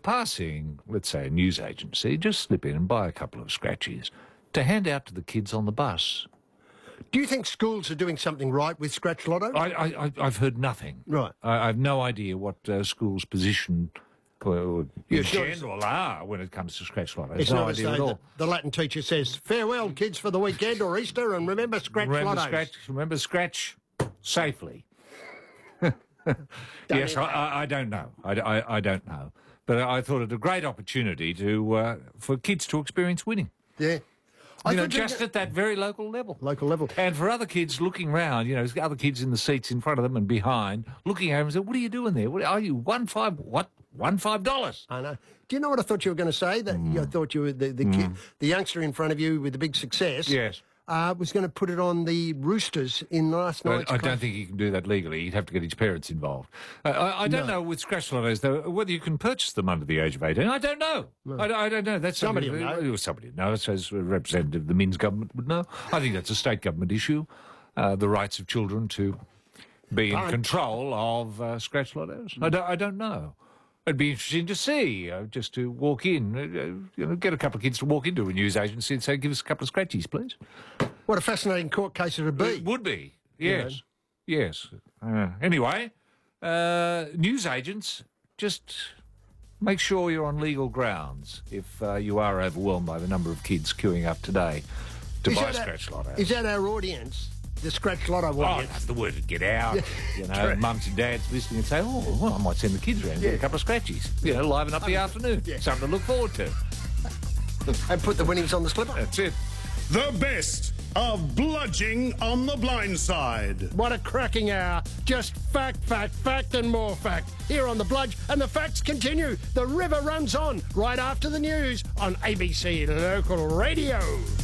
passing, let's say, a news agency, just slip in and buy a couple of scratchies to hand out to the kids on the bus. Do you think schools are doing something right with Scratch Lotto? I've heard nothing. Right. I've no idea what schools' position in general are when it comes to Scratch Lotto. It's no not idea at all. The Latin teacher says, farewell, kids, for the weekend or Easter, and remember Scratch Lotto. Remember Scratch safely. Yes, I don't know. I don't know. But I thought it a great opportunity for kids to experience winning. Yeah. Just at that very local level. Local level. And for other kids looking round, other kids in the seats in front of them and behind, looking at them and saying, what are you doing there? What are you, $1.5? I know. Do you know what I thought you were going to say? That I thought you were the youngster in front of you with the big success. Yes. Was going to put it on the Roosters in last night's I don't think he can do that legally. He'd have to get his parents involved. I don't know with Scratch Lottos, though, whether you can purchase them under the age of 18. I don't know. No. I don't know. That's somebody would know. Somebody would know. So as a representative of the Minns government would know. I think that's a state government issue, the rights of children to be in control of Scratch Lottos. I don't know. It'd be interesting to see, just to walk in, get a couple of kids to walk into a news agency and say, give us a couple of scratchies, please. What a fascinating court case it would be. It would be, yes. Yes. Anyway, news agents, just make sure you're on legal grounds if you are overwhelmed by the number of kids queuing up today to buy Scratch Lotto. Is that our audience? The Scratch Lotto audience? Oh, that's the word would get out. Mums and dads listening and say, oh, well, I might send the kids around and get a couple of scratchies. Liven up the afternoon. Yeah. Something to look forward to. And put the winnings on the slipper. That's it. The best of Bludging on the Blind Side. What a cracking hour. Just fact, and more fact. Here on The Bludge, and the facts continue. The river runs on right after the news on ABC Local Radio.